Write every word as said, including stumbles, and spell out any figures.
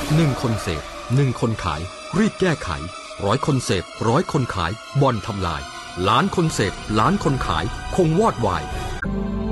หนึ่งคนเสพหนึ่งคนขายรีบแก้ไขร้อยคนเสพร้อยคนขายบ่อนทำลายล้านคนเสพล้านคนขายคงวอดวาย